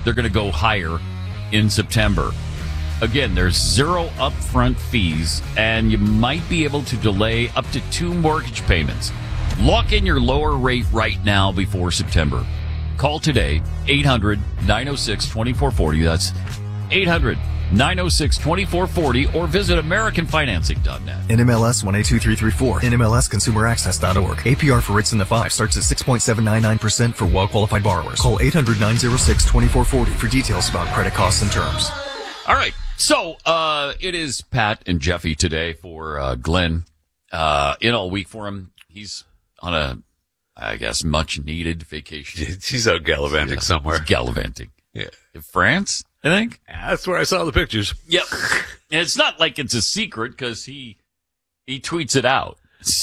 they're going to go higher in September. Again, there's 0 upfront fees, and you might be able to delay up to 2 mortgage payments. Lock in your lower rate right now before September. Call today, 800-906-2440. That's 800-906-2440, or visit AmericanFinancing.net. NMLS 182334. NMLSConsumerAccess.org. APR for rates in the 5 starts at 6.799% for well-qualified borrowers. Call 800-906-2440 for details about credit costs and terms. All right. So, it is Pat and Jeffy today for Glenn. In all week for him. He's on a, I guess, much-needed vacation. He's out gallivanting somewhere. He's gallivanting. Yeah. In France, I think. Yeah, that's where I saw the pictures. Yep. And it's not like it's a secret because he tweets it out.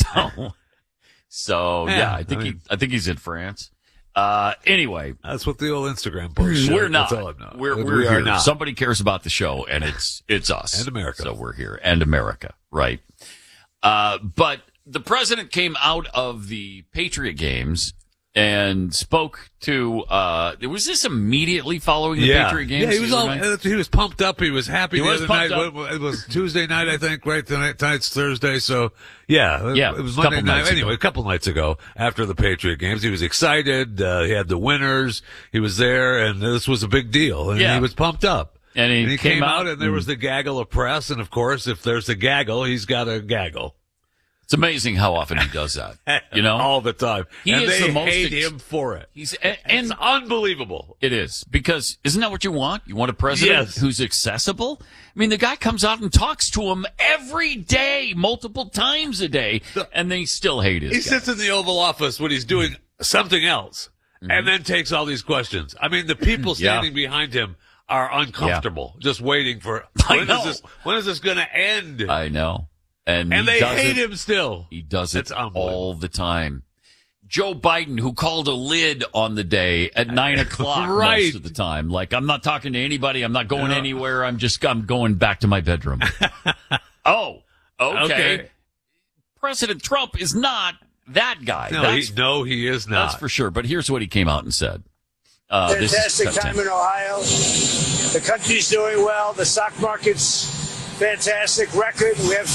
So yeah, I think he's in France. Anyway, that's what the old Instagram post showed. We're not. That's all I know. We're here. Not. Somebody cares about the show, and it's us and America. So we're here, and America, right? But the president came out of the Patriot games and spoke to. Was this immediately following the Patriot games? Yeah, he was pumped up. He was happy. He was the other pumped night. up. It was Tuesday night, I think. Right tonight's Thursday. So it was Monday night. Anyway, a couple nights ago after the Patriot games, he was excited. He had the winners. He was there, and this was a big deal. And he was pumped up. And he came out, and there was the gaggle of press. And of course, if there's a gaggle, he's got a gaggle. It's amazing how often he does that. You know, all the time. He and is they the most hate him for it. It's unbelievable. It is, because isn't that what you want? You want a president who's accessible? I mean, the guy comes out and talks to him every day, multiple times a day, and they still hate his guy. He sits in the Oval Office when he's doing something else, and then takes all these questions. I mean, the people standing behind him are uncomfortable, just waiting for when is this going to end? I know. And they hate him still. He does it all the time. Joe Biden, who called a lid on the day at 9 o'clock most of the time. Like, I'm not talking to anybody. I'm not going anywhere. I'm going back to my bedroom. Oh, okay. President Trump is not that guy. No, he is not. That's for sure. But here's what he came out and said. Fantastic time in Ohio. The country's doing well. The stock market's fantastic record. We have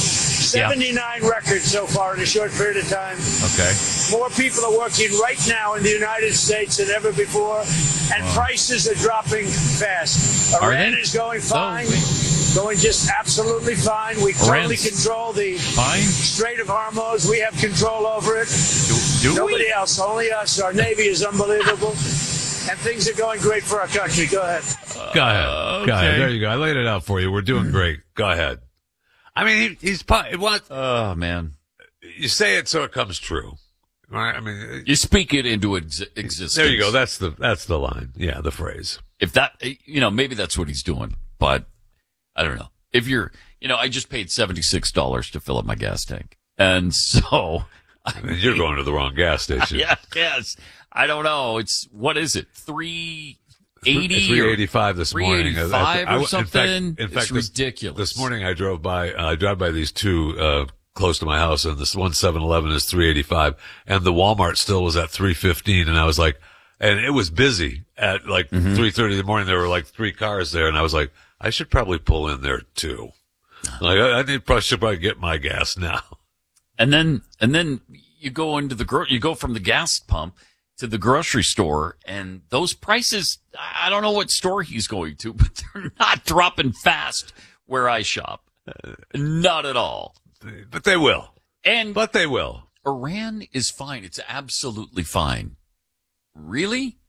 79 records so far in a short period of time. Okay. More people are working right now in the United States than ever before, and prices are dropping fast. Iran is going fine. Going just absolutely fine. We totally control the Strait of Hormuz. We have control over it. Nobody else, only us. Our Navy is unbelievable. And things are going great for our country. Go ahead. Go ahead. There you go. I laid it out for you. We're doing great. Go ahead. I mean, he's what? Oh, man. You say it so it comes true. Right? I mean, you speak it into existence. There you go. That's the line. Yeah, the phrase. If that, maybe that's what he's doing, but I don't know. If you're, I just paid $76 to fill up my gas tank. And so. You're going to the wrong gas station. Yes. I don't know. What is it? 380 385 this morning. 385 or something? In fact, it's ridiculous. This morning I drive by these two, close to my house, and this one 7-Eleven is 385, and the Walmart still was at 315, and I was like, and it was busy at like 3:30 in the morning. There were like 3 cars there, and I was like, I should probably pull in there too. Like, I should probably get my gas now. And then you go into you go from the gas pump to the grocery store, and those prices, I don't know what store he's going to, but they're not dropping fast where I shop. Not at all. But they will. But they will. Iran is fine. It's absolutely fine. Really?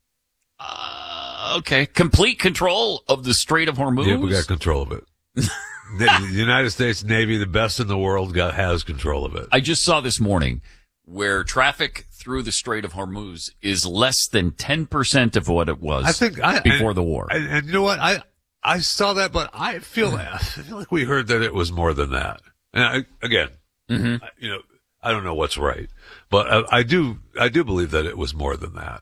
Okay. Complete control of the Strait of Hormuz? Yeah, we got control of it. The United States Navy, the best in the world, has control of it. I just saw this morning where traffic through the Strait of Hormuz is less than 10% of what it was before the war. And you know what? I saw that, but I feel like we heard that it was more than that. And I don't know what's right, but I do believe that it was more than that.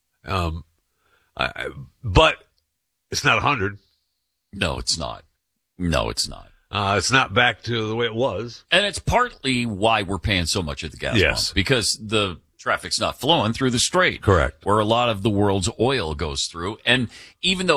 But it's not 100. No, it's not. It's not back to the way it was. And it's partly why we're paying so much at the gas pump. Because the traffic's not flowing through the strait. Correct. Where a lot of the world's oil goes through. And even though